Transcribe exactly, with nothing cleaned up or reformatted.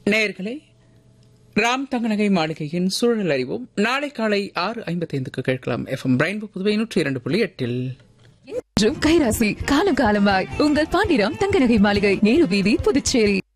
நேயர்களே, ராம் தங்கநகை மாளிகையின் சூழல் அறிவோம் நாளை காலை ஆறு ஐம்பத்தி ஐந்துக்கு கேட்கலாம். எஃப்எம் ரெயின்போ புதுவை நூற்றி இரண்டு புள்ளி எட்டில். கைராசி காலம் காலமாய் உங்கள் பாண்டிராம் தங்கநகை மாளிகை, நேரு வீதி, புதுச்சேரி.